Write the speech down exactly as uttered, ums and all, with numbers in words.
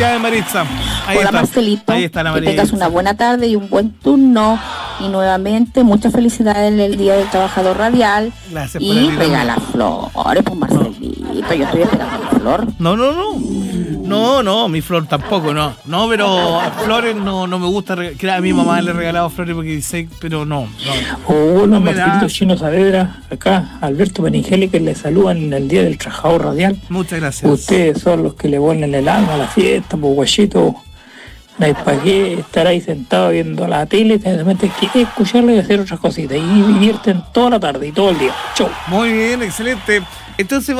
Felicidades, Maritza. Ahí Hola, está. Marcelito. Ahí está la que Maritza. tengas una buena tarde y un buen turno. Y nuevamente, muchas felicidades en el Día del Trabajador Radial. Gracias por Y el regala flores, pues, Marcelito. Yo estoy esperando la flor. No, no, no. No, no, mi flor tampoco, no. No, pero a flores no, no me gusta. reg- que A mi mamá le he regalado flores porque dice, pero no. no. Hola, No me da. Marcelito Chino Saavedra, acá Alberto Benigeli, que le saludan en el Día del Trabajador Radial. Muchas gracias. Ustedes son los que le ponen el alma a la fiesta, pues guachito. No hay para qué estar ahí sentado viendo la tele, realmente hay que escucharlo y hacer otras cositas. Y divierten toda la tarde y todo el día. Chau. Muy bien, excelente. Entonces